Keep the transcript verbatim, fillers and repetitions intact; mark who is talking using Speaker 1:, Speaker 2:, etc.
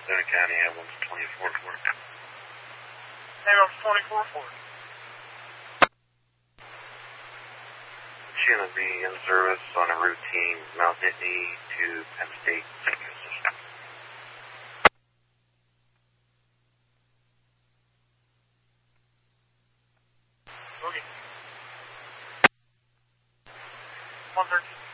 Speaker 1: Center County, ambulance twenty-four four.
Speaker 2: Ambulance twenty-four four.
Speaker 1: She's going to be in service on a routine Mount Nittany to Penn State.
Speaker 2: Boogie. one thirteen.